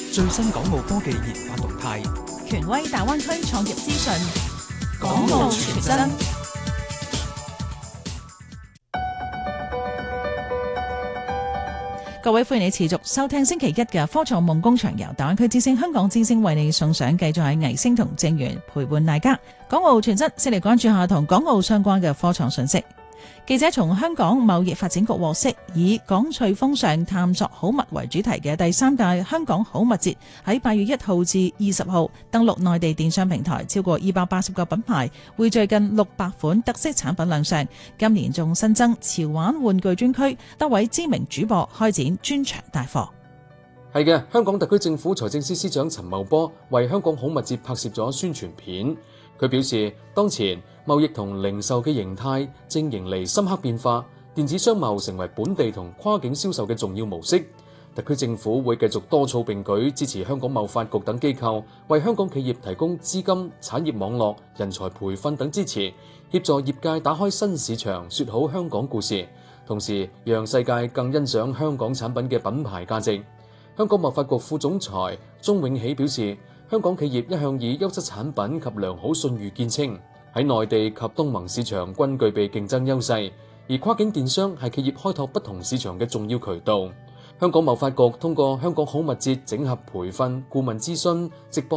最新港澳科技研發動態， 權威大灣區創業資訊， 港澳全真。 各位歡迎你持續收聽星期一嘅科創夢工場，由大灣區之星、香港之星為你送上，繼續喺藝星同正源陪伴大家。港澳全真先嚟關注下同港澳相關嘅科創信息。記者從香港貿易發展局獲悉，以港趣風尚探索好物為主題嘅第3屆香港好物節喺8月1號至20號登陸內地電商平台，超過280個品牌匯聚近600款特色產品亮相。今年仲新增潮玩玩具專區，多位知名主播開展專場帶貨。 係嘅，香港特區政府財政司司長陳茂波為香港好物節拍攝咗宣傳片。佢表示，當前貿易同零售嘅形態正迎嚟深刻變化，電子商貿成為本地同跨境銷售嘅重要模式。特區政府會繼續多措並舉，支持香港貿發局等機構，為香港企業提供資金、產業網絡、人才培訓等支持，協助業界打開新市場，說好香港故事，同時讓世界更欣賞香港產品嘅品牌價值。香港貿發局副總裁鍾永喜表示，香港企業一向以優質產品及良好信譽見稱，喺內地及東盟市場均具備競爭優勢，而跨境電商係企業開拓不同市場嘅重要渠道。香港貿發局通過香港好物節整合培訓、顧問諮詢、直播